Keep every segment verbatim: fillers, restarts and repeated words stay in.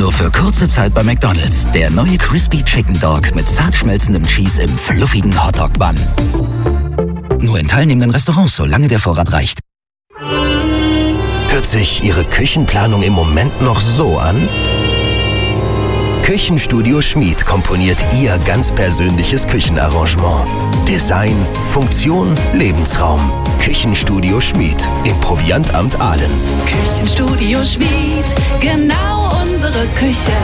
Nur für kurze Zeit bei McDonald's. Der neue Crispy Chicken Dog mit zart schmelzendem Cheese im fluffigen Hotdog-Bun. Nur in teilnehmenden Restaurants, solange der Vorrat reicht. Hört sich Ihre Küchenplanung im Moment noch so an? Küchenstudio Schmid komponiert Ihr ganz persönliches Küchenarrangement. Design, Funktion, Lebensraum. Küchenstudio Schmid im Proviantamt Aalen. Küchenstudio Schmid, genau unsere Küche.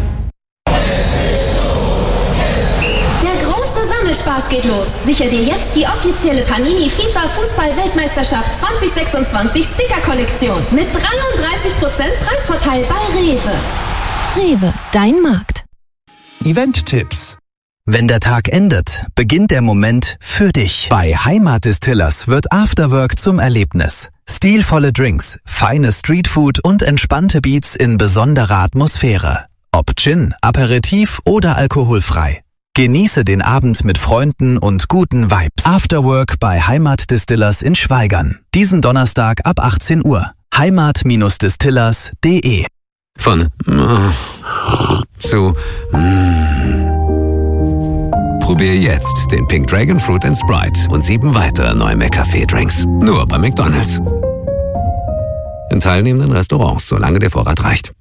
Der große Sammelspaß geht los. Sicher dir jetzt die offizielle Panini FIFA Fußball-Weltmeisterschaft zwanzig sechsundzwanzig Sticker-Kollektion mit dreiunddreißig Prozent Preisvorteil bei Rewe. Rewe, dein Markt. Event-Tipps. Wenn der Tag endet, beginnt der Moment für dich. Bei Heimat Distillers wird Afterwork zum Erlebnis. Stilvolle Drinks, feine Streetfood und entspannte Beats in besonderer Atmosphäre. Ob Gin, Aperitif oder alkoholfrei. Genieße den Abend mit Freunden und guten Vibes. Afterwork bei Heimat Distillers in Schwaigern. Diesen Donnerstag ab achtzehn Uhr. heimat Distillers punkt de. Von mm, zu mm. Probier jetzt den Pink Dragon Fruit and Sprite und sieben weitere neue McCafé-Drinks. Nur bei McDonald's. In teilnehmenden Restaurants, solange der Vorrat reicht.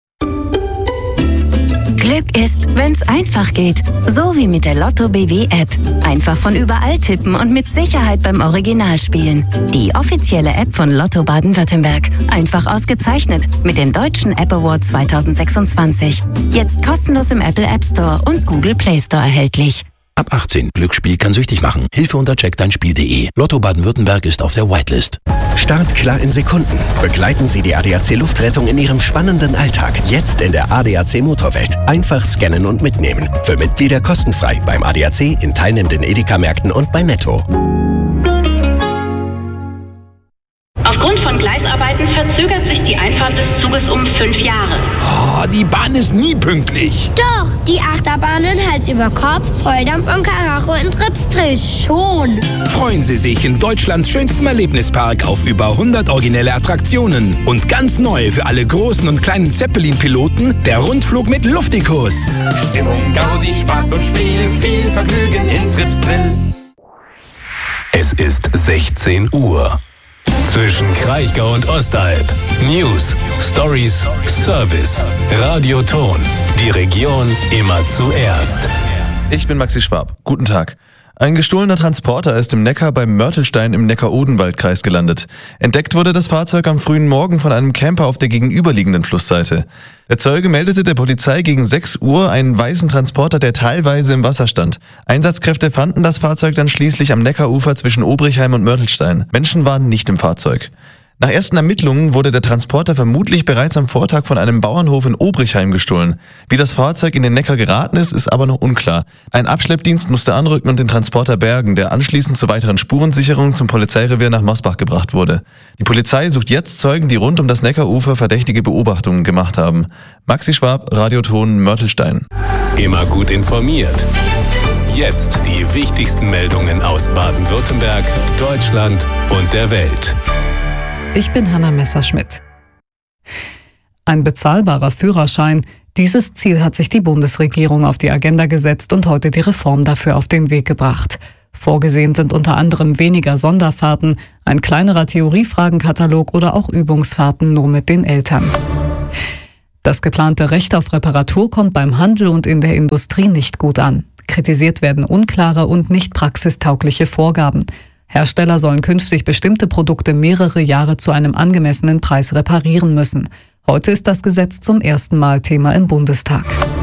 Glück ist, wenn's einfach geht. So wie mit der Lotto B W App. Einfach von überall tippen und mit Sicherheit beim Original spielen. Die offizielle App von Lotto Baden-Württemberg. Einfach ausgezeichnet mit dem Deutschen App Award zwanzig sechsundzwanzig. Jetzt kostenlos im Apple App Store und Google Play Store erhältlich. Ab achtzehn. Glücksspiel kann süchtig machen. Hilfe unter check dein Spiel punkt de. Lotto Baden-Württemberg ist auf der Whitelist. Startklar in Sekunden. Begleiten Sie die A D A C Luftrettung in Ihrem spannenden Alltag. Jetzt in der A D A C Motorwelt. Einfach scannen und mitnehmen. Für Mitglieder kostenfrei beim A D A C, in teilnehmenden Edeka-Märkten und bei Netto. Aufgrund von Gleisarbeiten verzögert sich die Einfahrt des Zuges um fünf Jahre. Oh, die Bahn ist nie pünktlich. Doch, die Achterbahnen Hals über Kopf, Volldampf und Karacho in Tripsdrill schon. Freuen Sie sich in Deutschlands schönstem Erlebnispark auf über hundert originelle Attraktionen. Und ganz neu für alle großen und kleinen Zeppelin-Piloten, der Rundflug mit Luftikus. Stimmung, Gaudi, Spaß und Spiel, viel Vergnügen in Tripsdrill. Es ist sechzehn Uhr. Zwischen Kraichgau und Ostalb. News, Stories, Service, Radioton. Die Region immer zuerst. Ich bin Maxi Schwab. Guten Tag. Ein gestohlener Transporter ist im Neckar beim Mörtelstein im Neckar-Odenwald-Kreis gelandet. Entdeckt wurde das Fahrzeug am frühen Morgen von einem Camper auf der gegenüberliegenden Flussseite. Der Zeuge meldete der Polizei gegen sechs Uhr einen weißen Transporter, der teilweise im Wasser stand. Einsatzkräfte fanden das Fahrzeug dann schließlich am Neckarufer zwischen Obrichheim und Mörtelstein. Menschen waren nicht im Fahrzeug. Nach ersten Ermittlungen wurde der Transporter vermutlich bereits am Vortag von einem Bauernhof in Obrichheim gestohlen. Wie das Fahrzeug in den Neckar geraten ist, ist aber noch unklar. Ein Abschleppdienst musste anrücken und den Transporter bergen, der anschließend zur weiteren Spurensicherung zum Polizeirevier nach Mosbach gebracht wurde. Die Polizei sucht jetzt Zeugen, die rund um das Neckarufer verdächtige Beobachtungen gemacht haben. Maxi Schwab, Radioton, Mörtelstein. Immer gut informiert. Jetzt die wichtigsten Meldungen aus Baden-Württemberg, Deutschland und der Welt. Ich bin Hanna Messerschmidt. Ein bezahlbarer Führerschein. Dieses Ziel hat sich die Bundesregierung auf die Agenda gesetzt und heute die Reform dafür auf den Weg gebracht. Vorgesehen sind unter anderem weniger Sonderfahrten, ein kleinerer Theoriefragenkatalog oder auch Übungsfahrten nur mit den Eltern. Das geplante Recht auf Reparatur kommt beim Handel und in der Industrie nicht gut an. Kritisiert werden unklare und nicht praxistaugliche Vorgaben. Hersteller sollen künftig bestimmte Produkte mehrere Jahre zu einem angemessenen Preis reparieren müssen. Heute ist das Gesetz zum ersten Mal Thema im Bundestag.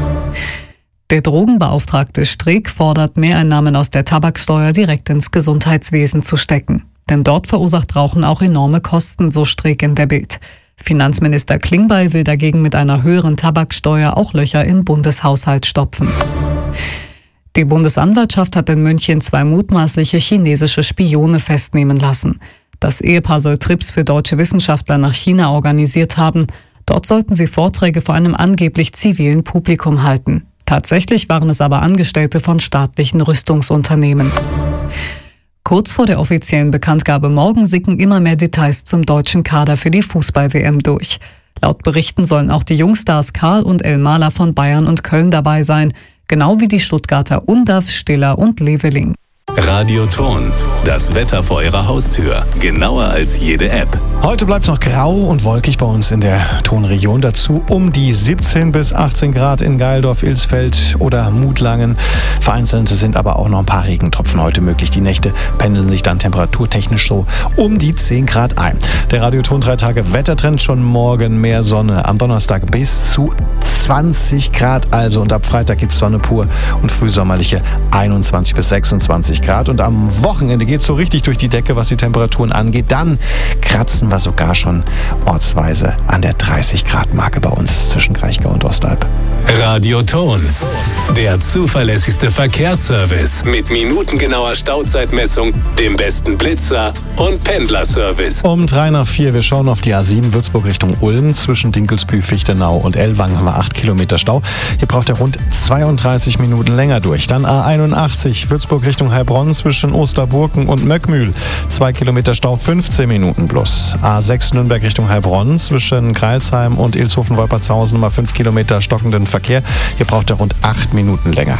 Der Drogenbeauftragte Streeck fordert, Mehreinnahmen aus der Tabaksteuer direkt ins Gesundheitswesen zu stecken. Denn dort verursacht Rauchen auch enorme Kosten, so Streeck in der Bild. Finanzminister Klingbeil will dagegen mit einer höheren Tabaksteuer auch Löcher im Bundeshaushalt stopfen. Die Bundesanwaltschaft hat in München zwei mutmaßliche chinesische Spione festnehmen lassen. Das Ehepaar soll Trips für deutsche Wissenschaftler nach China organisiert haben. Dort sollten sie Vorträge vor einem angeblich zivilen Publikum halten. Tatsächlich waren es aber Angestellte von staatlichen Rüstungsunternehmen. Kurz vor der offiziellen Bekanntgabe morgen sicken immer mehr Details zum deutschen Kader für die Fußball-W M durch. Laut Berichten sollen auch die Jungstars Karl und Elmaler von Bayern und Köln dabei sein, genau wie die Stuttgarter Undav, Stiller und Leveling. Radioton, das Wetter vor Ihrer Haustür. Genauer als jede App. Heute bleibt es noch grau und wolkig bei uns in der Tonregion. Dazu um die siebzehn bis achtzehn Grad in Geildorf, Ilsfeld oder Mutlangen. Vereinzelt sind aber auch noch ein paar Regentropfen heute möglich. Die Nächte pendeln sich dann temperaturtechnisch so um die zehn Grad ein. Der Radioton drei Tage Wettertrend, schon morgen mehr Sonne. Am Donnerstag bis zu zwanzig Grad also. Und ab Freitag gibt es Sonne pur und frühsommerliche einundzwanzig bis sechsundzwanzig Grad. Und am Wochenende geht es so richtig durch die Decke, was die Temperaturen angeht. Dann kratzen wir sogar schon ortsweise an der dreißig Grad Marke bei uns zwischen Kraichgau und Ostalb. Radioton, der zuverlässigste Verkehrsservice mit minutengenauer Stauzeitmessung, dem besten Blitzer und Pendlerservice. Um drei nach vier, wir schauen auf die A sieben Würzburg Richtung Ulm. Zwischen Dinkelsbühl, Fichtenau und Ellwangen haben wir acht Kilometer Stau. Hier braucht er rund zweiunddreißig Minuten länger durch. Dann A einundachtzig, Würzburg Richtung Heilbronn zwischen Osterburken und Möckmühl. zwei Kilometer Stau, fünfzehn Minuten plus. A sechs Nürnberg Richtung Heilbronn zwischen Greilsheim und Ilshofen-Wolpertshausen nochmal fünf Kilometer stockenden Verkehr. Hier braucht er rund acht Minuten länger.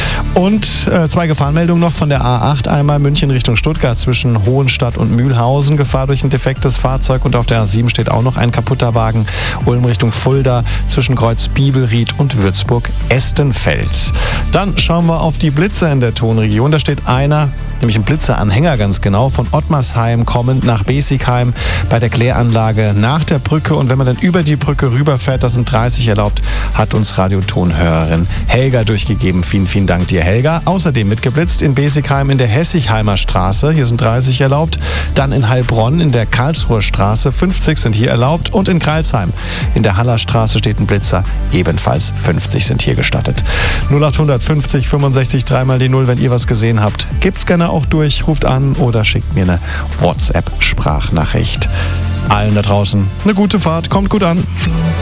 Und äh, zwei Gefahrenmeldungen noch von der A acht. Einmal München Richtung Stuttgart zwischen Hohenstadt und Mühlhausen. Gefahr durch ein defektes Fahrzeug. Und auf der A sieben steht auch noch ein kaputter Wagen. Ulm Richtung Fulda zwischen Kreuz Bibelried und Würzburg-Estenfeld. Dann schauen wir auf die Blitzer in der Tonregion. Da steht einer, nämlich ein Blitzeranhänger ganz genau, von Ottmarsheim kommend nach Besigheim bei der Kläranlage nach der Brücke. Und wenn man dann über die Brücke rüberfährt, das sind dreißig erlaubt, hat uns Radiotonhörerin Helga durchgegeben. Vielen, vielen Dank dir, Helga. Außerdem mitgeblitzt in Besigheim in der Hessigheimer Straße. Hier sind dreißig erlaubt. Dann in Heilbronn in der Karlsruher Straße. fünfzig sind hier erlaubt. Und in Kreilsheim in der Hallerstraße steht ein Blitzer. Ebenfalls fünfzig sind hier gestattet. null acht fünfzig fünfundsechzig dreimal die null, wenn ihr was gesehen habt. Gibt's gerne auch durch, ruft an oder schickt mir eine WhatsApp-Sprachnachricht. Allen da draußen eine gute Fahrt, kommt gut an.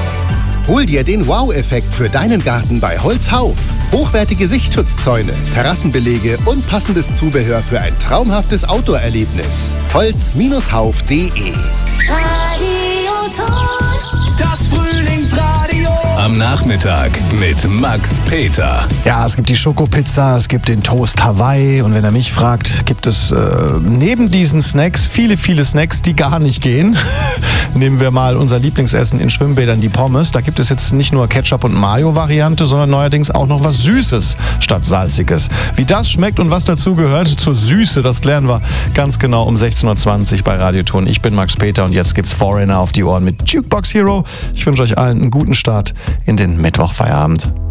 Hol dir den Wow-Effekt für deinen Garten bei Holzhauf. Hochwertige Sichtschutzzäune, Terrassenbelege und passendes Zubehör für ein traumhaftes Outdoor-Erlebnis. holz Bindestrich hauf punkt de Radioton, das Frühlingsradio. Am Nachmittag mit Max Peter. Ja, es gibt die Schokopizza, es gibt den Toast Hawaii und wenn er mich fragt, gibt es äh, neben diesen Snacks viele, viele Snacks, die gar nicht gehen. Nehmen wir mal unser Lieblingsessen in Schwimmbädern, die Pommes. Da gibt es jetzt nicht nur Ketchup- und Mayo-Variante, sondern neuerdings auch noch was Süßes statt Salziges. Wie das schmeckt und was dazu gehört zur Süße, das klären wir ganz genau um sechzehn Uhr zwanzig bei Radioton. Ich bin Max Peter und jetzt gibt's Foreigner auf die Ohren mit Jukebox Hero. Ich wünsche euch allen einen guten Start in den Mittwochfeierabend.